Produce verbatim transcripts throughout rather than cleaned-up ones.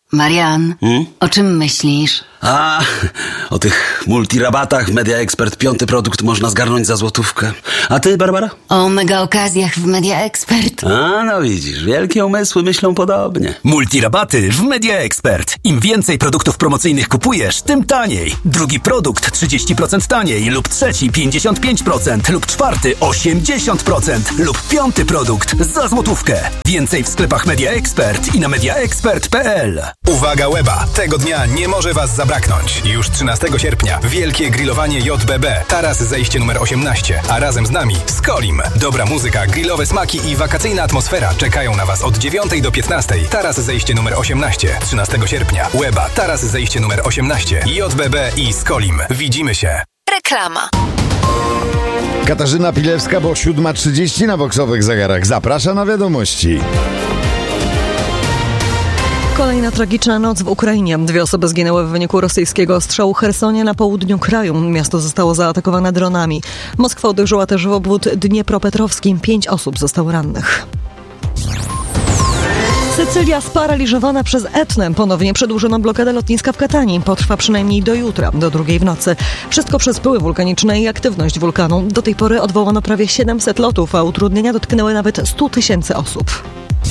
Marian, hmm? o czym myślisz? A, o tych multirabatach w Media Expert. Piąty produkt można zgarnąć za złotówkę. A ty, Barbara? O mega okazjach w Media Expert. A, no widzisz, wielkie umysły myślą podobnie. Multirabaty w Media Expert. Im więcej produktów promocyjnych kupujesz, tym taniej. Drugi produkt trzydzieści procent taniej, lub trzeci pięćdziesiąt pięć procent, lub czwarty osiemdziesiąt procent, lub piąty produkt za złotówkę. Więcej w sklepach Media Expert i na media expert kropka p l. Uwaga Łeba! Tego dnia nie może was zabraknąć. Już trzynastego sierpnia wielkie grillowanie J B B. Taras zejście numer osiemnaście. A razem z nami Skolim. Dobra muzyka, grillowe smaki i wakacyjna atmosfera czekają na was od dziewiątej do piętnastej. Taras zejście numer osiemnaście. trzynastego sierpnia. Łeba. Taras zejście numer osiemnaście. J B B i Skolim. Widzimy się. Reklama. Katarzyna Pilewska, bo siódma trzydzieści na boksowych zegarach. Zaprasza na wiadomości. Kolejna tragiczna noc w Ukrainie. Dwie osoby zginęły w wyniku rosyjskiego ostrzału w Chersonie na południu kraju. Miasto zostało zaatakowane dronami. Moskwa uderzyła też w obwód Dniepropetrowski. Pięć osób zostało rannych. Sycylia sparaliżowana przez Etnę. Ponownie przedłużono blokadę lotniska w Katanii. Potrwa przynajmniej do jutra, do drugiej w nocy. Wszystko przez pyły wulkaniczne i aktywność wulkanu. Do tej pory odwołano prawie siedemset lotów, a utrudnienia dotknęły nawet stu tysięcy osób.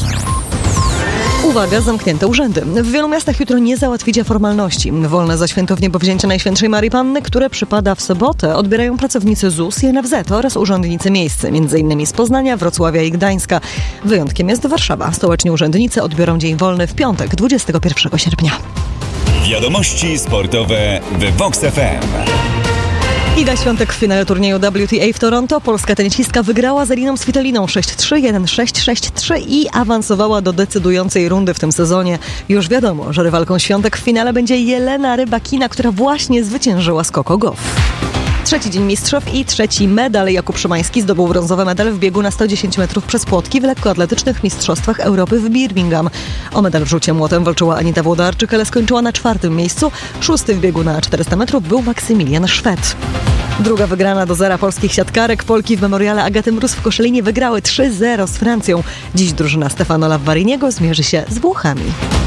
Uwaga, zamknięte urzędy. W wielu miastach jutro nie załatwicie formalności. Wolne za święto w niebowzięcia Najświętszej Marii Panny, które przypada w sobotę, odbierają pracownicy Z U S i N F Z oraz urzędnicy miejscy, między innymi z Poznania, Wrocławia i Gdańska. Wyjątkiem jest Warszawa. Stołeczni urzędnicy odbiorą dzień wolny w piątek, dwudziestego pierwszego sierpnia. Wiadomości sportowe w Vox F M. Iga Świątek w finale turnieju W T A w Toronto. Polska tenisistka wygrała z Eliną Svitoliną sześć trzy, jeden sześć, sześć trzy i awansowała do decydującej rundy w tym sezonie. Już wiadomo, że rywalką Świątek w finale będzie Jelena Rybakina, która właśnie zwyciężyła z Coco Gauff. Trzeci dzień mistrzów i trzeci medal. Jakub Szymański zdobył brązowy medal w biegu na sto dziesięć metrów przez płotki w lekkoatletycznych mistrzostwach Europy w Birmingham. O medal w rzucie młotem walczyła Anita Włodarczyk, ale skończyła na czwartym miejscu. Szósty w biegu na czterysta metrów był Maksymilian Szwed. Druga wygrana do zera polskich siatkarek. Polki w memoriale Agaty Mróz w Koszalinie wygrały trzy zero z Francją. Dziś drużyna Stefano Lavvariniego zmierzy się z Włochami.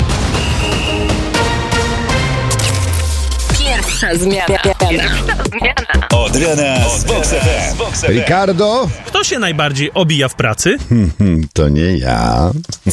Pierwsza zmiana. Pierwsza zmiana. Od rana z Vox F M. Ricardo? Kto się najbardziej obija w pracy? To nie ja.